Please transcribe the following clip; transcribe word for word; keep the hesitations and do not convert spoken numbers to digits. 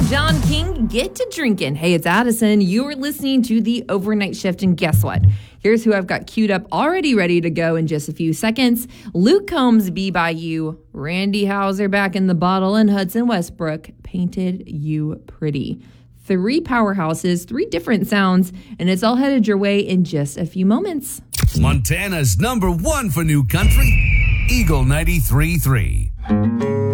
John King, get to drinking. Hey, it's Addison. You're listening to The Overnight Shift, and guess what? Here's who I've got queued up, already ready to go in just a few seconds. Luke Combs, Be By You, Randy Houser back in the bottle, and Hudson Westbrook, Painted You Pretty. Three powerhouses, three different sounds, and it's all headed your way in just a few moments. Montana's number one for new country, Eagle ninety-three point three.